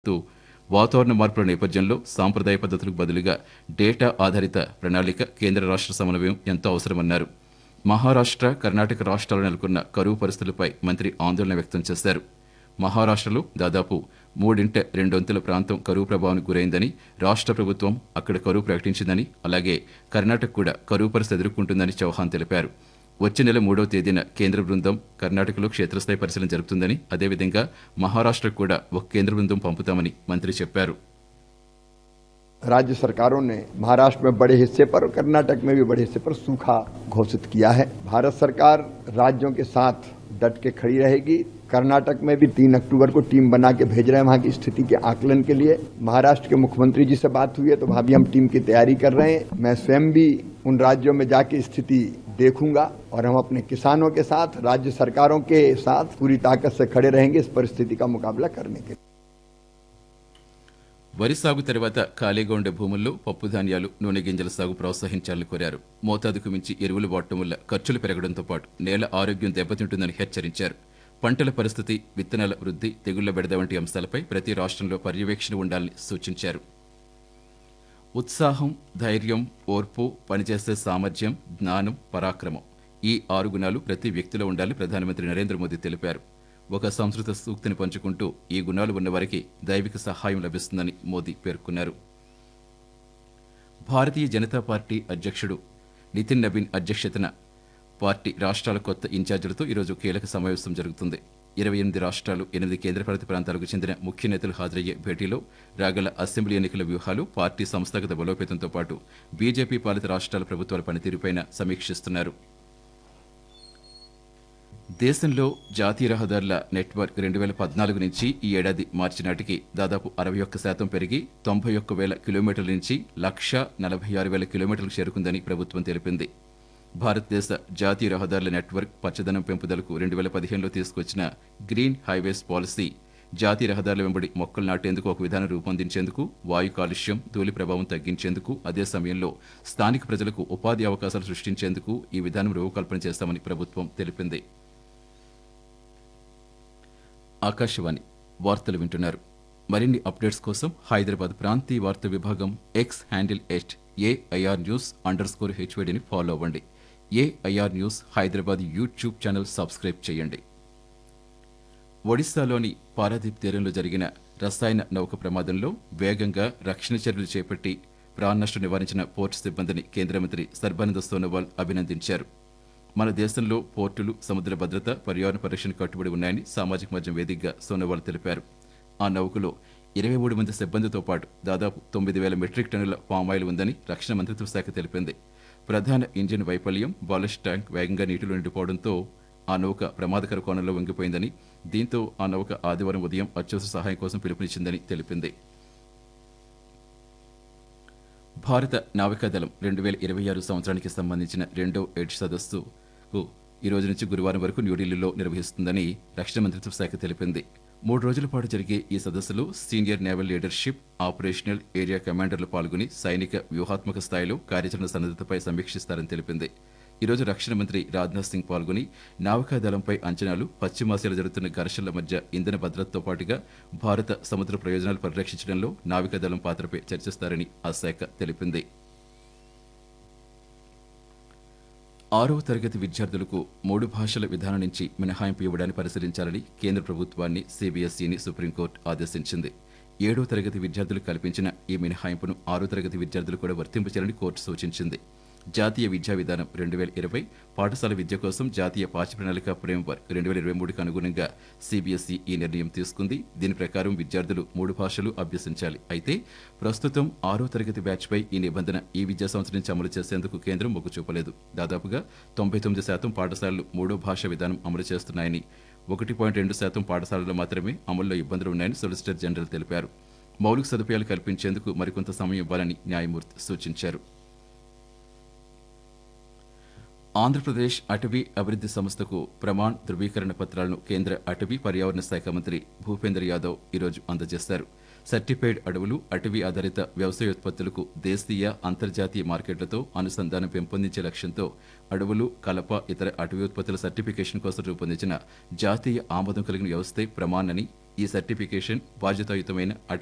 తో వాతావరణ మార్పుల నేపథ్యంలో సాంప్రదాయ పద్ధతులకు బదులుగా డేటా ఆధారిత ప్రణాళిక కేంద్ర రాష్ట్ర సమన్వయం ఎంతో అవసరమన్నారు. మహారాష్ట్ర, కర్ణాటక రాష్ట్రాల్లో నెలకొన్న కరువు పరిస్థితులపై మంత్రి ఆందోళన వ్యక్తం చేశారు. మహారాష్ట్రలో దాదాపు మూడింట రెండొంతుల ప్రాంతం కరువు ప్రభావానికి గురైందని, రాష్ట్ర ప్రభుత్వం అక్కడ కరువు ప్రకటించిందని, అలాగే కర్ణాటక కూడా కరువు పరిస్థితి ఎదుర్కొంటుందని చౌహాన్ తెలిపారు. వచ్చే నెల 3వ తేదీన కేంద్ర బృందం కర్ణాటకలో క్షేత్రస్థాయి పరిశీలన జరుపుతుందని, అదేవిధంగా మహారాష్ట్రకు కూడా ఒక కేంద్ర బృందం పంపుతామని మంత్రి చెప్పారు. राज्य सरकारों ने महाराष्ट्र में बड़े हिस्से पर और कर्नाटक में भी बड़े हिस्से पर सूखा घोषित किया है। भारत सरकार राज्यों के साथ डट के खड़ी रहेगी। कर्नाटक में भी 3 अक्टूबर को टीम बना के भेज रहे हैं वहां की स्थिति के आकलन के लिए। महाराष्ट्र के मुख्यमंत्री जी से बात हुई है तो वहां भी हम टीम की तैयारी कर रहे हैं। मैं स्वयं भी उन राज्यों में जाके स्थिति देखूंगा और हम अपने किसानों के साथ, राज्य सरकारों के साथ पूरी ताकत से खड़े रहेंगे इस परिस्थिति का मुकाबला करने के लिए। వరి సాగు తర్వాత ఖాళీగా ఉండే భూముల్లో పప్పు ధాన్యాలు, నూనె గింజల సాగు ప్రోత్సహించాలని కోరారు. మోతాదుకు మించి ఎరువులు వాడటం వల్ల ఖర్చులు పెరగడంతో పాటు నేల ఆరోగ్యం దెబ్బతింటుందని హెచ్చరించారు. పంటల పరిస్థితి, విత్తనాల వృద్ధి, తెగుళ్ల బెడద వంటి అంశాలపై ప్రతి రాష్ట్రంలో పర్యవేక్షణ ఉండాలని సూచించారు. ఉత్సాహం, ధైర్యం, ఓర్పు, పనిచేసే సామర్థ్యం, జ్ఞానం, పరాక్రమం ఈ 6 గుణాలు ప్రతి వ్యక్తిలో ఉండాలని ప్రధానమంత్రి నరేంద్ర మోదీ తెలిపారు. ఒక సంస్కృత సూక్తిని పంచుకుంటూ ఈ గుణాలు ఉన్నవారికి దైవిక సహాయం లభిస్తుందని మోదీ పేర్కొన్నారు. భారతీయ జనతా పార్టీ అధ్యక్షుడు నితిన్ నబీన్ అధ్యక్షతన పార్టీ రాష్ట్రాల కొత్త ఇన్ఛార్జీలతో ఈరోజు కీలక సమావేశం జరుగుతుంది. 28 రాష్ట్రాలు, 8 కేంద్రపాలిత ప్రాంతాలకు చెందిన ముఖ్య నేతలు హాజరయ్యే భేటీలో రాగల అసెంబ్లీ ఎన్నికల వ్యూహాలు, పార్టీ సంస్థాగత బలోపేతంతో పాటు బీజేపీ పాలిత రాష్ట్రాల ప్రభుత్వాల పనితీరుపైన సమీక్షిస్తున్నారు. దేశంలో జాతీయ రహదారుల నెట్వర్క్ 2014 నుంచి ఈ ఏడాది మార్చి నాటికి దాదాపు 61% పెరిగి 91,000 కిలోమీటర్ల నుంచి 1,46,000 కిలోమీటర్లకు చేరుకుందని ప్రభుత్వం తెలిపింది. భారతదేశ జాతీయ రహదారుల నెట్వర్క్ పచ్చదనం పెంపుదలకు 2015లో తీసుకొచ్చిన గ్రీన్ హైవేస్ పాలసీ జాతీయ రహదారుల వెంబడి మొక్కలు నాటేందుకు ఒక విధానం రూపొందించేందుకు, వాయు కాలుష్యం, ధూళి ప్రభావం తగ్గించేందుకు, అదే సమయంలో స్థానిక ప్రజలకు ఉపాధి అవకాశాలు సృష్టించేందుకు ఈ విధానం రూపకల్పన చేస్తామని ప్రభుత్వం తెలిపింది. ఆకాశవాణి వార్తలు వింటున్నారు. మరిన్ని అప్డేట్స్ కోసం హైదరాబాద్ ప్రాంతీయ వార్తా విభాగం ఎక్స్ హ్యాండిల్ @AIR_News_HYDని ఫాలో అవ్వండి. AIR news Hyderabad YouTube channel subscribe చేయండి. ఒడిశాలోని పారాదీప్ తీరంలో జరిగిన రసాయన నౌక ప్రమాదంలో వేగంగా రక్షణ చర్యలు చేపట్టి ప్రాణనష్టం నివారించిన పోర్టు సిబ్బందిని కేంద్ర మంత్రి సర్బానంద సోనోవాల్ అభినందించారు. మన దేశంలో పోర్టులు, సముద్ర భద్రత, పర్యావరణ పరిరక్షణ కట్టుబడి ఉన్నాయని సామాజిక మాధ్యమం వేదికగా సోనోవాల్ తెలిపారు. ఆ నౌకలో 23 మంది సిబ్బందితో పాటు దాదాపు 9,000 మెట్రిక్ టన్నుల పామాయిల్ ఉందని రక్షణ మంత్రిత్వ శాఖ తెలిపింది. ప్రధాన ఇంజిన్ వైఫల్యం, బాలస్ట్ ట్యాంక్ వేగంగా నీటిలో నిండిపోవడంతో ఆ నౌక ప్రమాదకర కోణంలో వంగిపోయిందని, దీంతో ఆ నౌక ఆదివారం ఉదయం అత్యవసర సహాయం కోసం పిలుపునిచ్చిందని తెలిపింది. భారత నావికాదళం 2026 సంవత్సరానికి సంబంధించిన 2వ ఎడ్జ్ సదస్సుకు ఈ రోజు నుంచి గురువారం వరకు న్యూఢిల్లీలో నిర్వహిస్తుందని రక్షణ మంత్రిత్వ శాఖ తెలిపింది. 3 రోజుల పాటు జరిగే ఈ సదస్సులో senior naval leadership, operational area కమాండర్లు పాల్గొని సైనిక వ్యూహాత్మక స్థాయిలో కార్యాచరణ సన్నద్ధతపై సమీక్షిస్తారని తెలిపింది. ఈ రోజు రక్షణ మంత్రి రాజ్నాథ్ సింగ్ పాల్గొని నావికాదళంపై అంచనాలు, పశ్చిమాసియాలో జరుగుతున్న ఘర్షణల మధ్య ఇంధన భద్రతతో పాటుగా భారత సముద్ర ప్రయోజనాలు పరిరక్షించడంలో నావికాదళం పాత్రపై చర్చిస్తారని ఆ శాఖ తెలిపింది. 6వ తరగతి విద్యార్థులకు 3 భాషల విధానం నుంచి మినహాయింపు ఇవ్వడాన్ని పరిశీలించాలని కేంద్ర ప్రభుత్వాన్ని, CBSEని సుప్రీంకోర్టు ఆదేశించింది. 7వ తరగతి విద్యార్థులకు కల్పించిన ఈ మినహాయింపును 6వ తరగతి విద్యార్థులు కూడా వర్తింపచేయాలని కోర్టు సూచించింది. జాతీయ విద్యా విధానం 2020, పాఠశాల విద్య కోసం జాతీయ పాఠ్య ప్రణాళిక ఫ్రేమ్వర్క్ 2023కు అనుగుణంగా CBSE ఈ నిర్ణయం తీసుకుంది. దీని ప్రకారం విద్యార్థులు 3 భాషలు అభ్యసించాలి. అయితే ప్రస్తుతం 6వ తరగతి బ్యాచ్పై ఈ నిబంధన ఈ విద్యా సంవత్సరం నుంచి అమలు చేసేందుకు కేంద్రం మొగ్గు చూపలేదు. దాదాపుగా 99% పాఠశాలలు 3వ భాష విధానం అమలు చేస్తున్నాయని, 1.2% పాఠశాలల్లో మాత్రమే అమల్లో ఇబ్బందులు ఉన్నాయని సొలిసిటర్ జనరల్ తెలిపారు. మౌలిక సదుపాయాలు కల్పించేందుకు మరికొంత సమయం ఇవ్వాలని న్యాయమూర్తి సూచించారు. ఆంధ్రప్రదేశ్ అటవీ అభివృద్ధి సంస్థకు ప్రమాణ్ ధృవీకరణ పత్రాలను కేంద్ర అటవీ పర్యావరణ శాఖ మంత్రి భూపేంద్ర యాదవ్ ఈరోజు అందజేశారు. సర్టిఫైడ్ అడవులు, అటవీ ఆధారిత వ్యవసాయోత్పత్తులకు దేశీయ, అంతర్జాతీయ మార్కెట్లతో అనుసంధానం పెంపొందించే లక్ష్యంతో అడవులు, కలప, ఇతర అటవీ ఉత్పత్తుల సర్టిఫికేషన్ కోసం రూపొందించిన జాతీయ ఆమోదం కలిగిన వ్యవస్థే ప్రమాణ్ అని ఈ సర్టిఫికేషన్ బాధ్యతాయుతమైన